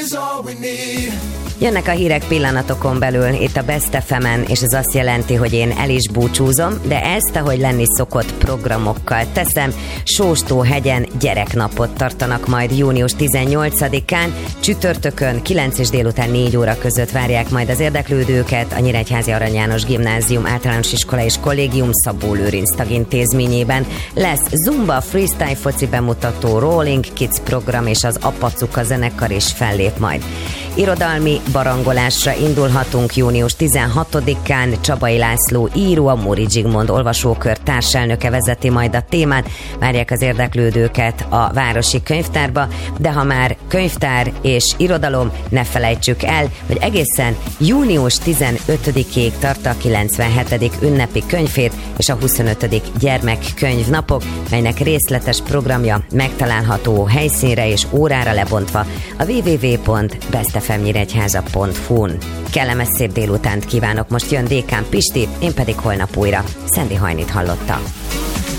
Jönnek a hírek pillanatokon belül itt a Best FM-en, és ez azt jelenti, hogy én el is búcsúzom, de ezt, ahogy lenni szokott, programokkal teszem. Sóstóhegyen gyereknapot tartanak majd június 18-án, csütörtökön 9 és délután 4 óra között várják majd az érdeklődőket a Nyíregyházi Arany János Gimnázium általános iskola és kollégium Szabó Lőrinc tagintézményében. Lesz zumba, freestyle foci bemutató, Rolling Kids program, és az Apacuka zenekar is fellép majd. Irodalmi barangolásra indulhatunk június 16-án. Csabai László író, a Móri Zsigmond olvasókör társelnöke vezeti majd a témát. Várják az érdeklődőket a Városi Könyvtárba, de ha már könyvtár és irodalom, ne felejtsük el, hogy egészen június 15-ig tart a 97. ünnepi könyvhét és a 25. gyermekkönyvnapok, melynek részletes programja megtalálható helyszínre és órára lebontva a www.bestfmnyíregyháza.hu-n. Kellemes szép délutánt kívánok, most jön Dékán Pisti, én pedig holnap újra. Szendi Hajnit hallotta.